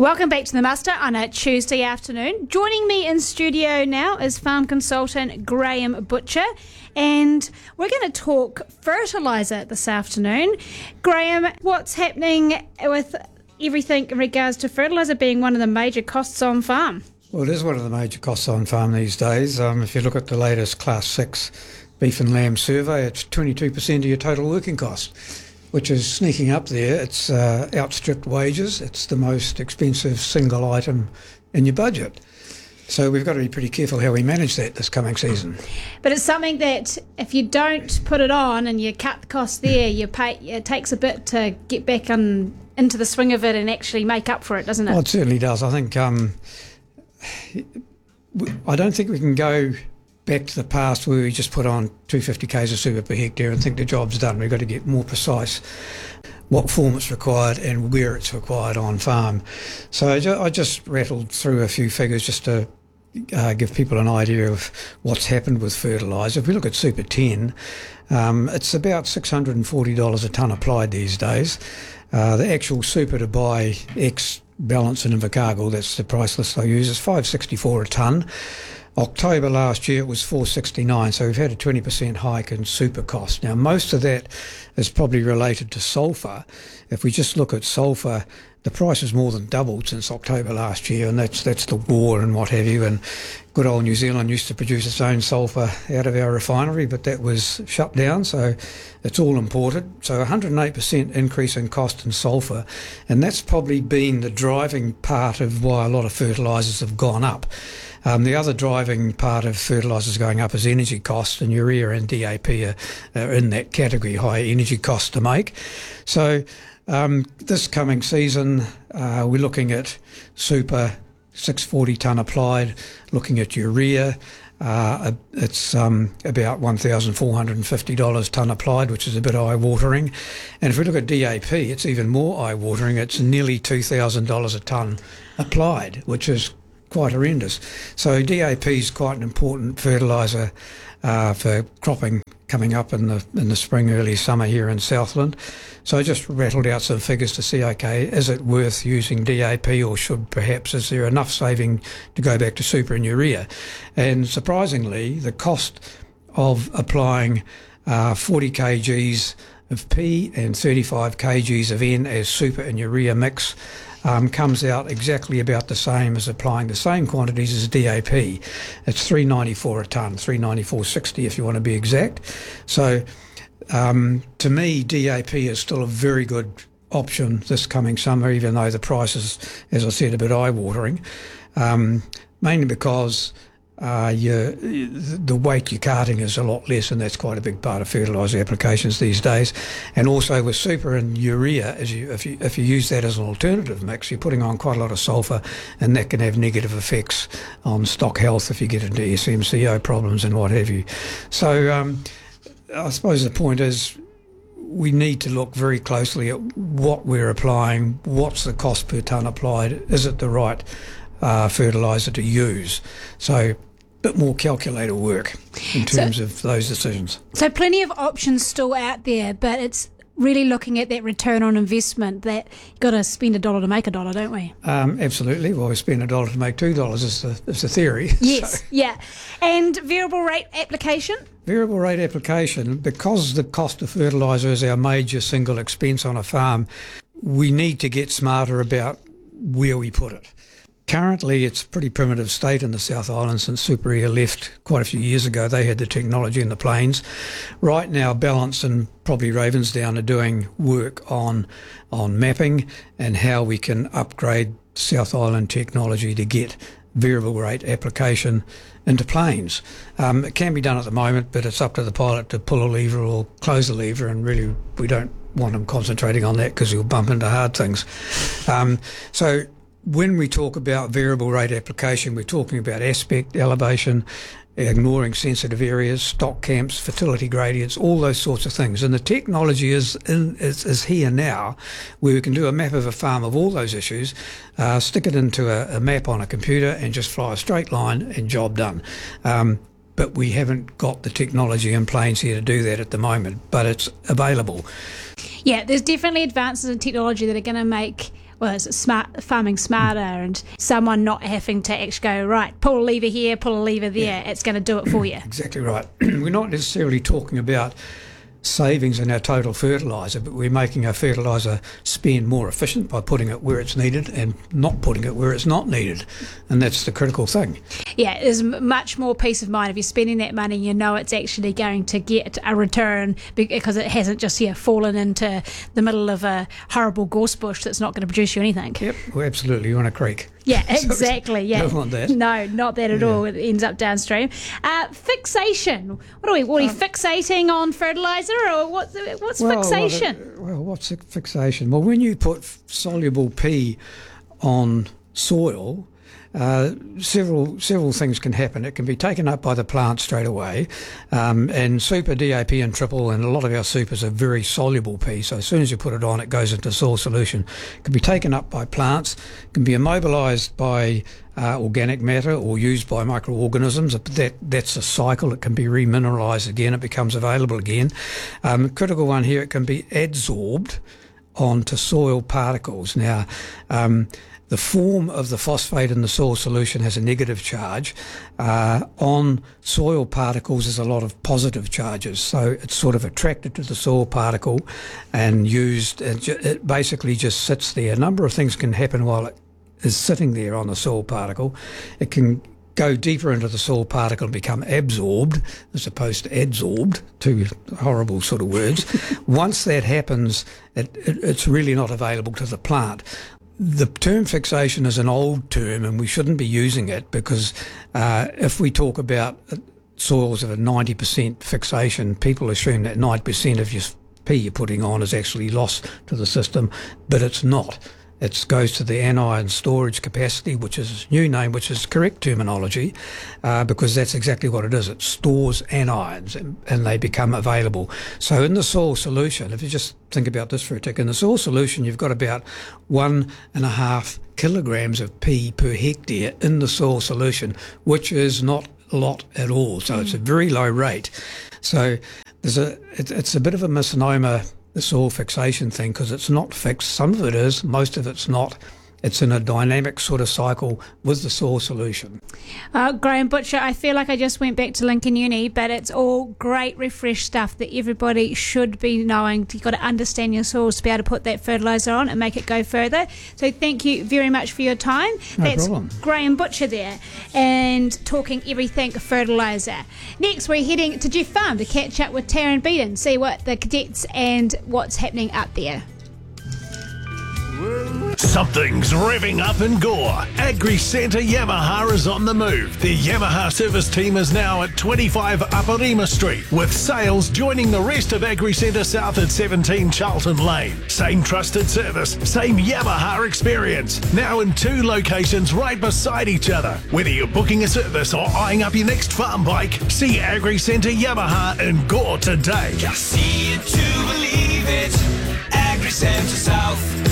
Welcome back to the Muster on a Tuesday afternoon. Joining me in studio now is farm consultant Graham Butcher, and we're going to talk fertiliser this afternoon. Graham, what's happening with everything in regards to fertiliser being one of the major costs on farm? Well, it is one of the major costs on farm these days. If you look at the latest Class 6 beef and lamb survey, it's 22% of your total working cost, which is sneaking up there. It's outstripped wages. It's the most expensive single item in your budget. So we've got to be pretty careful how we manage that this coming season. But it's something that if you don't put it on and you cut the cost there, it takes a bit to get back into the swing of it and actually make up for it, doesn't it? Well, it certainly does. I think I don't think we can go back to the past where we just put on 250 k's of super per hectare and think the job's done. We've got to get more precise what form it's required and where it's required on farm. So I just rattled through a few figures just to give people an idea of what's happened with fertiliser. If we look at Super 10, it's about $640 a tonne applied these days. The actual super to buy X Balance and Invercargill, that's the price list I use, is $564 a tonne. October last year it was $469, so we've had a 20% hike in super cost. Now most of that is probably related to sulphur. If we just look at sulphur, the price has more than doubled since October last year, and that's the war and what have you. And good old New Zealand used to produce its own sulphur out of our refinery, but that was shut down, so it's all imported. So 108% increase in cost in sulphur, and that's probably been the driving part of why a lot of fertilisers have gone up. The other driving part of fertilisers going up is energy costs, and urea and DAP are in that category, high energy costs to make. So this coming season, we're looking at super 640 tonne applied, looking at urea. It's about $1,450 tonne applied, which is a bit eye-watering. And if we look at DAP, it's even more eye-watering. It's nearly $2,000 a tonne applied, which is quite horrendous. So DAP is quite an important fertiliser for cropping coming up in the spring, early summer here in Southland. So I just rattled out some figures to see, okay, is it worth using DAP, or is there enough saving to go back to super and urea? And surprisingly, the cost of applying 40 kgs of P and 35 kgs of N as super and urea mix comes out exactly about the same as applying the same quantities as DAP. It's $394 a tonne, $394.60 if you want to be exact. So to me, DAP is still a very good option this coming summer, even though the price is, as I said, a bit eye-watering, mainly because the weight you're carting is a lot less, and that's quite a big part of fertiliser applications these days. And also with super and urea, if you use that as an alternative mix, you're putting on quite a lot of sulphur, and that can have negative effects on stock health if you get into SMCO problems and what have you. So I suppose the point is we need to look very closely at what we're applying, what's the cost per tonne applied, is it the right fertiliser to use. So a bit more calculator work in terms of those decisions. So plenty of options still out there, but it's really looking at that return on investment, that you've got to spend $1 to make $1, don't we? Absolutely. Well, we spend $1 to make $2 is the theory. Yes, So, yeah. And variable rate application? Variable rate application, because the cost of fertiliser is our major single expense on a farm, we need to get smarter about where we put it. Currently, it's a pretty primitive state in the South Island since Super-Air left quite a few years ago. They had the technology in the plains. Right now, Balance and probably Ravensdown are doing work on mapping and how we can upgrade South Island technology to get variable rate application into plains. It can be done at the moment, but it's up to the pilot to pull a lever or close a lever, and really we don't want them concentrating on that because you'll bump into hard things. So when we talk about variable rate application, we're talking about aspect, elevation, ignoring sensitive areas, stock camps, fertility gradients, all those sorts of things. And the technology is here now, where we can do a map of a farm of all those issues, stick it into a map on a computer and just fly a straight line and job done. But we haven't got the technology in planes here to do that at the moment, but it's available. Yeah, there's definitely advances in technology that are going to make well, it's farming smarter, and someone not having to actually go, right, pull a lever here, pull a lever there. Yeah. It's going to do it for you. Exactly right. We're not necessarily talking about savings in our total fertiliser, but we're making our fertiliser spend more efficient by putting it where it's needed and not putting it where it's not needed, and that's the critical thing. Yeah, there's much more peace of mind if you're spending that money. You know it's actually going to get a return because it hasn't just fallen into the middle of a horrible gorse bush that's not going to produce you anything. Yep, well, absolutely. You're on a creek. Yeah, exactly. Yeah, don't want that. No, not that at all. It ends up downstream. Fixation. What are we fixating on fertiliser, or what's fixation? What's fixation? Well, when you put soluble P on soil, several things can happen. It can be taken up by the plant straight away, and super, DAP and triple, and a lot of our supers are very soluble P, so as soon as you put it on, it goes into soil solution. It can be taken up by plants, can be immobilised by organic matter or used by microorganisms. That's a cycle. It can be remineralised again, it becomes available again. Critical one here, it can be adsorbed onto soil particles. Now, the form of the phosphate in the soil solution has a negative charge. On soil particles, there's a lot of positive charges, so it's sort of attracted to the soil particle and used. It basically just sits there. A number of things can happen while it is sitting there on the soil particle. It can go deeper into the soil particle and become absorbed as opposed to adsorbed, two horrible sort of words. Once that happens, it's really not available to the plant. The term fixation is an old term, and we shouldn't be using it because if we talk about soils of a 90% fixation, people assume that 90% of your P you're putting on is actually lost to the system, but it's not. It goes to the anion storage capacity, which is a new name, which is correct terminology, because that's exactly what it is. It stores anions and they become available. So in the soil solution, if you just think about this for a tick, in the soil solution you've got about 1.5 kilograms of P per hectare in the soil solution, which is not a lot at all. So it's a very low rate. So it's a bit of a misnomer, the soil fixation thing, because it's not fixed. Some of it is, most of it's not. It's in a dynamic sort of cycle with the soil solution. Graham Butcher, I feel like I just went back to Lincoln Uni, but it's all great, refreshed stuff that everybody should be knowing. You've got to understand your soils to be able to put that fertiliser on and make it go further. So thank you very much for your time. No problem. Graham Butcher there, and talking everything fertiliser. Next, we're heading to Jeff Farm to catch up with Taryn Beaton, see what the cadets and what's happening up there. Something's revving up in Gore. Agri Centre Yamaha is on the move. The Yamaha service team is now at 25 Aparima Street, with sales joining the rest of Agri Centre South at 17 Charlton Lane. Same trusted service, same Yamaha experience. Now in 2 locations right beside each other. Whether you're booking a service or eyeing up your next farm bike, see Agri Centre Yamaha in Gore today. Just see it to believe it. Agri Centre South.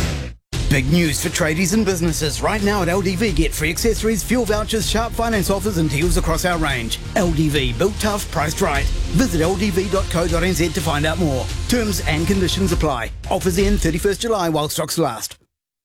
Big news for tradies and businesses. Right now at LDV, get free accessories, fuel vouchers, sharp finance offers and deals across our range. LDV, built tough, priced right. Visit ldv.co.nz to find out more. Terms and conditions apply. Offers end 31st July while stocks last.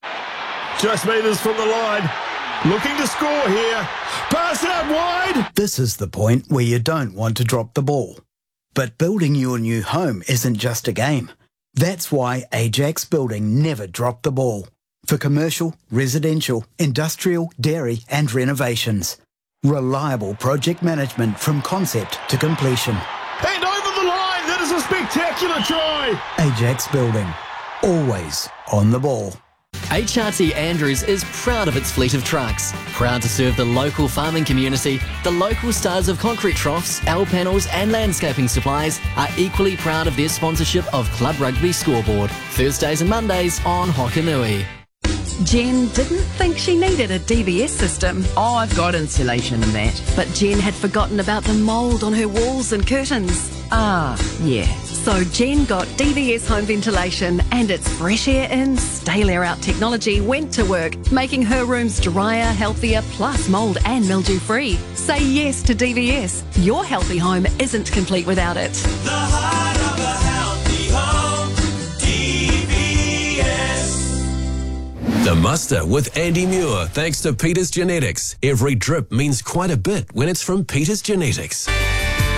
Just metres from the line. Looking to score here. Pass out wide. This is the point where you don't want to drop the ball. But building your new home isn't just a game. That's why Ajax Building never dropped the ball. For commercial, residential, industrial, dairy and renovations. Reliable project management from concept to completion. And over the line, that is a spectacular try. Ajax Building, always on the ball. HRT Andrews is proud of its fleet of trucks, proud to serve the local farming community. The local stars of concrete troughs, L panels and landscaping supplies are equally proud of their sponsorship of Club Rugby Scoreboard, Thursdays and Mondays on Hokanui. Jen didn't think she needed a DVS system. Oh, I've got insulation and that. But Jen had forgotten about the mould on her walls and curtains. Ah, yeah. So Jen got DVS home ventilation, and its fresh air in, stale air out technology went to work, making her rooms drier, healthier, plus mould and mildew free. Say yes to DVS. Your healthy home isn't complete without it. The heart of a healthy home, DVS. The Muster with Andy Muir, thanks to Peters Genetics. Every drip means quite a bit when it's from Peters Genetics.